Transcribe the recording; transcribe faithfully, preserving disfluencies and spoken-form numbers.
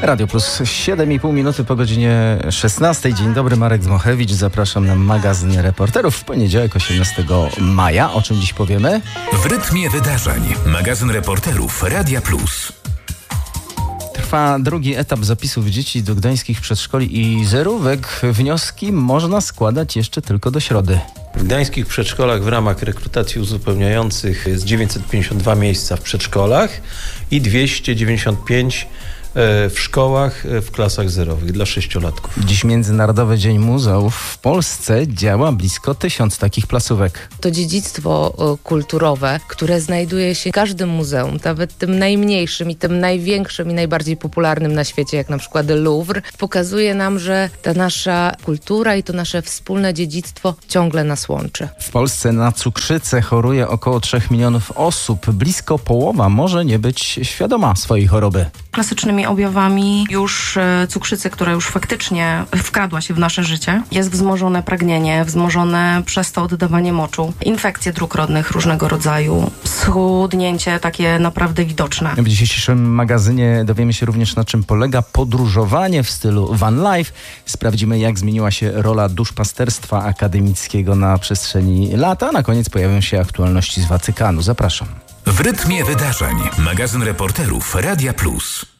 Radio Plus, siedem i pół minuty po godzinie szesnastej. Dzień dobry, Marek Dmochewicz. Zapraszam na magazyn Reporterów w poniedziałek, osiemnastego maja. O czym dziś powiemy? W rytmie wydarzeń. Magazyn Reporterów Radia Plus. Trwa drugi etap zapisów dzieci do gdańskich przedszkoli i zerówek. Wnioski można składać jeszcze tylko do środy. W gdańskich przedszkolach w ramach rekrutacji uzupełniających jest dziewięćset pięćdziesiąt dwa miejsca w przedszkolach i dwieście dziewięćdziesiąt pięć w szkołach w klasach zerowych dla sześciolatków. Dziś Międzynarodowy Dzień Muzeów. W Polsce działa blisko tysiąc takich placówek. To dziedzictwo kulturowe, które znajduje się w każdym muzeum, nawet tym najmniejszym i tym największym i najbardziej popularnym na świecie, jak na przykład Louvre, pokazuje nam, że ta nasza kultura i to nasze wspólne dziedzictwo ciągle nas łączy. W Polsce na cukrzycę choruje około trzech milionów osób. Blisko połowa może nie być świadoma swojej choroby. Klasycznymi objawami już cukrzycy, która już faktycznie wkradła się w nasze życie, jest wzmożone pragnienie, wzmożone przez to oddawanie moczu, infekcje dróg rodnych różnego rodzaju, schudnięcie takie naprawdę widoczne. W dzisiejszym magazynie dowiemy się również, na czym polega podróżowanie w stylu van life. Sprawdzimy, jak zmieniła się rola duszpasterstwa akademickiego na przestrzeni lat, a na koniec pojawią się aktualności z Watykanu. Zapraszam. W rytmie wydarzeń. Magazyn Reporterów Radia Plus.